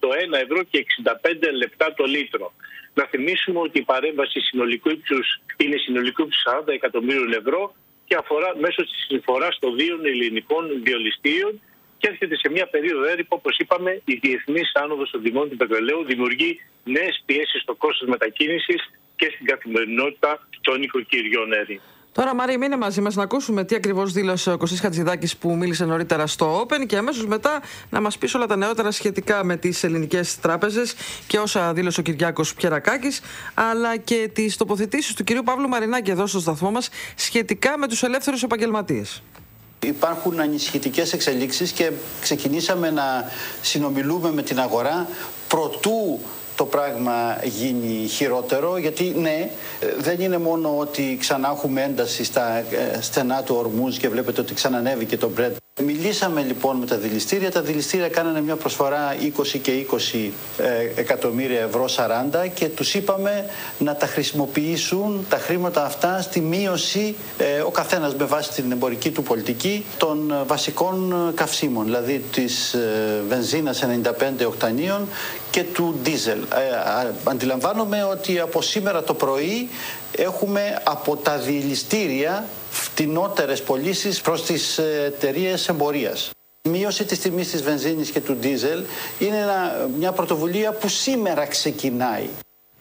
το 1 ευρώ και 65 λεπτά το λίτρο. Να θυμίσουμε ότι η παρέμβαση είναι συνολικού ύψους 40 εκατομμύριων ευρώ και αφορά μέσω της συμφοράς των δύο ελληνικών βιολιστήριων και έρχεται σε μια περίοδο έρυπο, όπως είπαμε, η διεθνής άνοδος των τιμών του πετρελαίου δημιουργεί νέες πιέσεις στο κόστος μετακίνησης και στην καθημερινότητα των οικοκυριών. Τώρα, Μαρία, μείνε μαζί μας να ακούσουμε τι ακριβώς δήλωσε ο Κωστής Χατζηδάκης που μίλησε νωρίτερα στο Open και αμέσως μετά να μας πεις όλα τα νεότερα σχετικά με τις ελληνικές τράπεζες και όσα δήλωσε ο Κυριάκος Πιερακάκης, αλλά και τις τοποθετήσεις του κυρίου Παύλου Μαρινάκη εδώ στο σταθμό μας σχετικά με τους ελεύθερους επαγγελματίες. Υπάρχουν ανησυχητικές εξελίξεις και ξεκινήσαμε να συνομιλούμε με την αγορά προτού το πράγμα γίνει χειρότερο, γιατί ναι, δεν είναι μόνο ότι ξανά έχουμε ένταση στα στενά του Ορμούζ και βλέπετε ότι ξανανέβηκε το Brent. Μιλήσαμε λοιπόν με τα δηληστήρια. Τα δηληστήρια κάνανε μια προσφορά 20 και 20 εκατομμύρια ευρώ 40 και τους είπαμε να τα χρησιμοποιήσουν τα χρήματα αυτά στη μείωση, ο καθένας με βάση την εμπορική του πολιτική, των βασικών καυσίμων, δηλαδή της βενζίνας 95 οκτανίων και του ντίζελ. Αντιλαμβάνομαι ότι από σήμερα το πρωί έχουμε από τα δηληστήρια φτηνότερες πωλήσεις προς τις εταιρείες εμπορίας. Η μείωση της τιμής της βενζίνης και του ντίζελ είναι μια πρωτοβουλία που σήμερα ξεκινάει.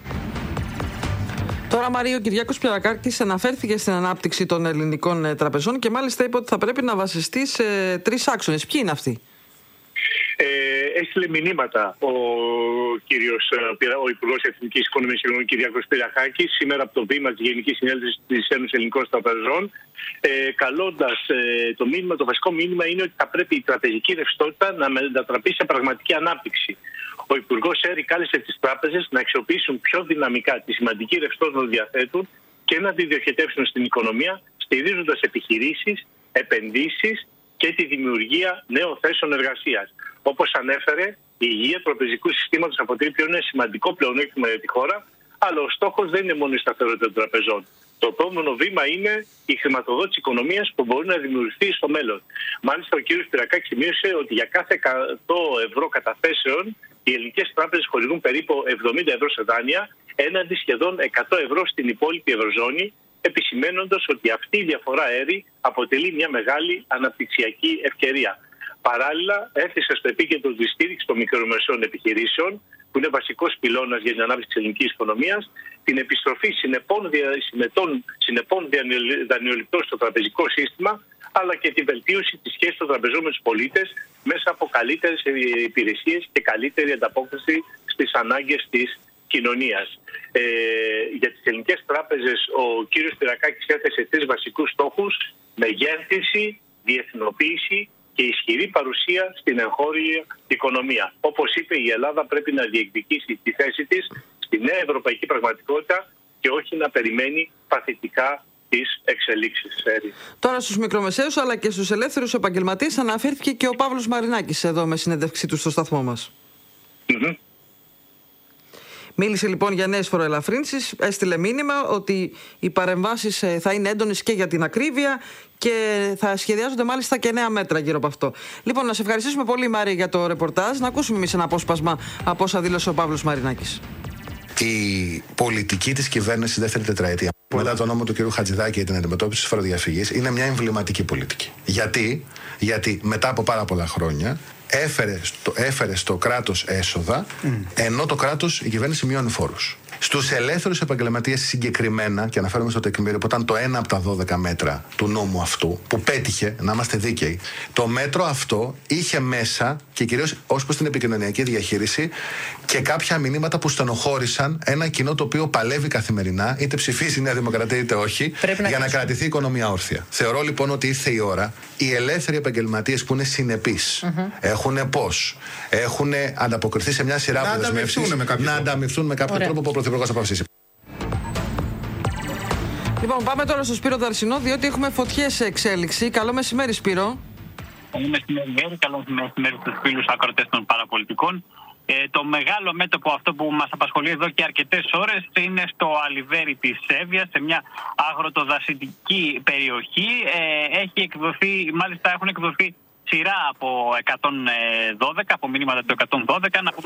Τώρα, Μαρία, ο Κυριάκος Πιερακάκης αναφέρθηκε στην ανάπτυξη των ελληνικών τραπεζών και μάλιστα είπε ότι θα πρέπει να βασιστεί σε 3 άξονες. Ποιοι είναι αυτοί? Έστειλε μηνύματα ο Υπουργός Εθνικής Οικονομίας κ. Κυριάκος Πιερακάκης σήμερα από το βήμα της Γενικής Συνέλευσης της Ένωσης Ελληνικών Τραπεζών, καλώντας το βασικό μήνυμα είναι ότι θα πρέπει η τραπεζική ρευστότητα να μετατραπεί σε πραγματική ανάπτυξη. Ο Υπουργός Έρη κάλεσε τις τράπεζες να αξιοποιήσουν πιο δυναμικά τη σημαντική ρευστότητα που διαθέτουν και να τη διοχετεύσουν στην οικονομία, στηρίζοντας επιχειρήσεις, επενδύσεις και τη δημιουργία νέων θέσεων εργασίας. Όπως ανέφερε, η υγεία τραπεζικού συστήματος αποτελεί πλέον ένα σημαντικό πλεονέκτημα για τη χώρα, αλλά ο στόχος δεν είναι μόνο η σταθερότητα των τραπεζών. Το επόμενο βήμα είναι η χρηματοδότηση οικονομίας που μπορεί να δημιουργηθεί στο μέλλον. Μάλιστα, ο κ. Πιερακάκης σημείωσε ότι για κάθε 100 ευρώ καταθέσεων, οι ελληνικές τράπεζες χορηγούν περίπου 70 ευρώ σε δάνεια, έναντι σχεδόν 100 ευρώ στην υπόλοιπη Ευρωζώνη, επισημαίνοντας ότι αυτή η διαφορά έρη αποτελεί μια μεγάλη αναπτυξιακή ευκαιρία. Παράλληλα, έθεσε στο επίκεντρο τη στήριξη των μικρομεσαίων επιχειρήσεων, που είναι βασικός πυλώνας για την ανάπτυξη της ελληνικής οικονομίας, την επιστροφή συνεπών δανειοληπτών στο τραπεζικό σύστημα, αλλά και την βελτίωση της σχέσης των τραπεζών με τους πολίτες μέσα από καλύτερες υπηρεσίες και καλύτερη ανταπόκριση στις ανάγκες της κοινωνίας. Για τις ελληνικές τράπεζες, ο κ. Πιερακάκης έθεσε 3 βασικούς στόχους: μεγέθυνση, διεθνοποίηση και ισχυρή παρουσία στην εγχώρια οικονομία. Όπως είπε, η Ελλάδα πρέπει να διεκδικήσει τη θέση της στη νέα ευρωπαϊκή πραγματικότητα και όχι να περιμένει παθητικά τις εξελίξεις. Τώρα, στους μικρομεσαίους αλλά και στους ελεύθερους επαγγελματίες αναφέρθηκε και ο Παύλος Μαρινάκης εδώ με συνέντευξή του στο σταθμό μας. Μίλησε λοιπόν για νέες φοροελαφρύνσεις, έστειλε μήνυμα ότι οι παρεμβάσεις θα είναι έντονες και για την ακρίβεια και θα σχεδιάζονται μάλιστα και νέα μέτρα γύρω από αυτό. Λοιπόν, να σε ευχαριστήσουμε πολύ, Μάρια, για το ρεπορτάζ. Να ακούσουμε εμείς ένα απόσπασμα από όσα δήλωσε ο Παύλος Μαρινάκης. Η πολιτική της κυβέρνησης δεύτερη τετραετία, μετά τον νόμο του κ. Χατζηδάκη για την αντιμετώπιση της φοροδιαφυγής, είναι μια εμβληματική πολιτική. Γιατί μετά από πάρα πολλά χρόνια έφερε στο κράτος έσοδα, ενώ το κράτος, η κυβέρνηση μειώνει φόρους. Στους ελεύθερους επαγγελματίες συγκεκριμένα, και αναφέρομαι στο τεκμήριο, που ήταν το 1 από τα 12 μέτρα του νόμου αυτού, που πέτυχε, να είμαστε δίκαιοι, το μέτρο αυτό είχε μέσα, και κυρίως ως προς την επικοινωνιακή διαχείριση, και κάποια μηνύματα που στενοχώρησαν ένα κοινό το οποίο παλεύει καθημερινά, είτε ψηφίζει η Νέα Δημοκρατία είτε όχι, για να κρατηθεί η οικονομία όρθια. Θεωρώ λοιπόν ότι ήρθε η ώρα οι ελεύθεροι επαγγελματίες που είναι συνεπείς, έχουν πώς, έχουν ανταποκριθεί σε μια σειρά από δεσμεύσεις, να ανταμυφθούν με κάποιο τρόπο που ο Πρωθυπουργός θα αποφασίσει. Λοιπόν, πάμε τώρα στο Σπύρο Δαρσινό, διότι έχουμε φωτιές σε εξέλιξη. Καλό μεσημέρι, Σπύρο. Καλό μεσημέρι, καλό μεσημέρι στους φίλους ακροατές των παραπολιτικών. Το μεγάλο μέτωπο, αυτό που μας απασχολεί εδώ και αρκετές ώρες, είναι στο αλιβέρι της Εύβοιας, σε μια αγροτοδασητική περιοχή. Μάλιστα έχουν εκδοθεί σειρά από 112, από μηνύματα του 112.